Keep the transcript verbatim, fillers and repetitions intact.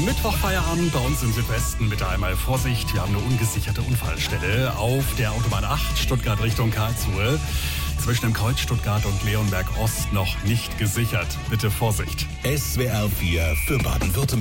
Mittwochfeierabend bei uns im Südwesten. Bitte einmal Vorsicht, wir haben eine ungesicherte Unfallstelle auf der Autobahn acht Stuttgart Richtung Karlsruhe. Zwischen dem Kreuz Stuttgart und Leonberg Ost noch nicht gesichert. Bitte Vorsicht. S W R vier für Baden-Württemberg.